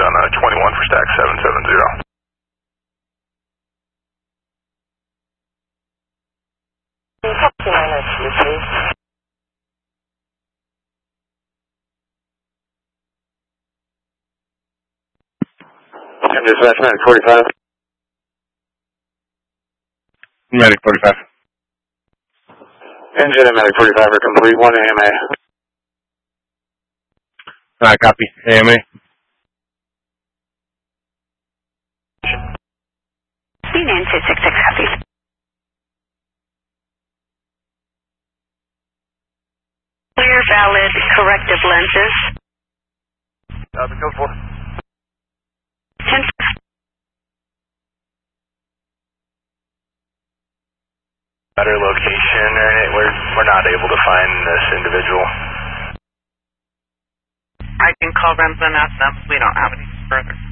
on 21 for stack 770. Copy 902, please. I'm dispatch Medic 45. Medic 45. Engine and Medic 45 are complete. 1 AMA. Copy. AMA. Union 266, copy. Clear, valid, corrective lenses. Copy, code 4. 10. Better location, we're not able to find this individual. I can call Remza and ask them. We don't have any further.